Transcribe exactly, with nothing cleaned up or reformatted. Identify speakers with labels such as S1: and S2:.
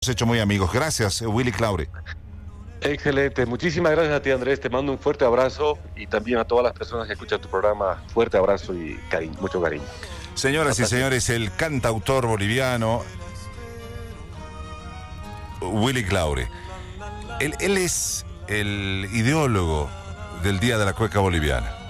S1: hecho muy amigos. Gracias, Willy Claure.
S2: Excelente, muchísimas gracias a ti, Andrés, te mando un fuerte abrazo y también a todas las personas que escuchan tu programa, fuerte abrazo y cariño, mucho cariño.
S1: Señoras y señores, el cantautor boliviano Willy Claure. Él, él es el ideólogo del Día de la Cueca Boliviana.